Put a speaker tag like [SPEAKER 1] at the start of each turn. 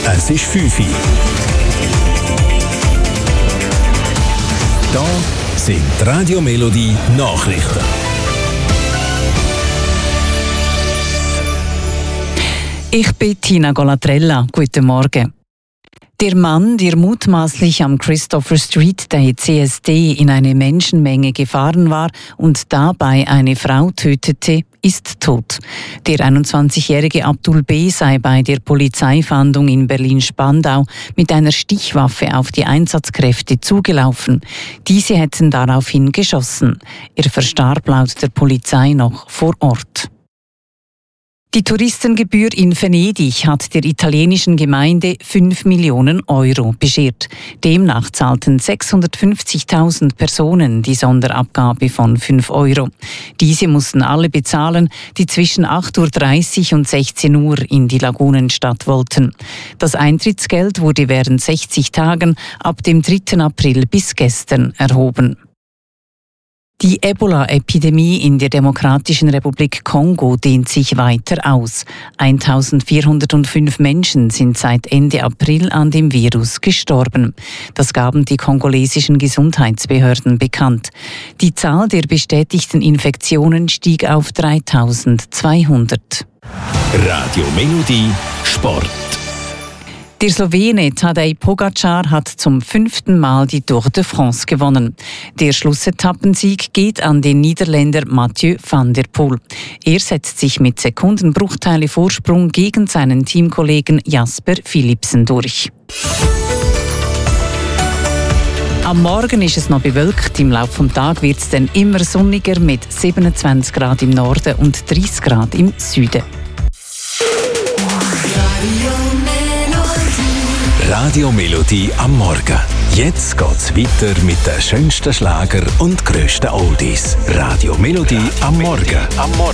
[SPEAKER 1] Es ist 5 Uhr. Da sind die Radio Melodie Nachrichten.
[SPEAKER 2] Ich bin Tina Golatrella. Guten Morgen. Der Mann, der mutmaßlich am Christopher Street Day CSD in eine Menschenmenge gefahren war und dabei eine Frau tötete, ist tot. Der 21-jährige Abdul B. sei bei der Polizeifahndung in Berlin-Spandau mit einer Stichwaffe auf die Einsatzkräfte zugelaufen. Diese hätten daraufhin geschossen. Er verstarb laut der Polizei noch vor Ort. Die Touristengebühr in Venedig hat der italienischen Gemeinde 5 Millionen Euro beschert. Demnach zahlten 650.000 Personen die Sonderabgabe von 5 Euro. Diese mussten alle bezahlen, die zwischen 8.30 Uhr und 16 Uhr in die Lagunenstadt wollten. Das Eintrittsgeld wurde während 60 Tagen ab dem 3. April bis gestern erhoben. Die Ebola-Epidemie in der Demokratischen Republik Kongo dehnt sich weiter aus. 1405 Menschen sind seit Ende April an dem Virus gestorben. Das gaben die kongolesischen Gesundheitsbehörden bekannt. Die Zahl der bestätigten Infektionen stieg auf 3200.
[SPEAKER 1] Radio Melodie Sport.
[SPEAKER 2] Der Slowene Tadej Pogačar hat zum 5. Mal die Tour de France gewonnen. Der Schlussetappensieg geht an den Niederländer Mathieu van der Poel. Er setzt sich mit Sekundenbruchteile Vorsprung gegen seinen Teamkollegen Jasper Philipsen durch. Am Morgen ist es noch bewölkt, im Laufe des Tages wird es dann immer sonniger mit 27 Grad im Norden und 30 Grad im Süden.
[SPEAKER 1] Radio Melodie am Morgen. Jetzt geht's weiter mit den schönsten Schlager und grössten Oldies. Radio Melodie am Morgen.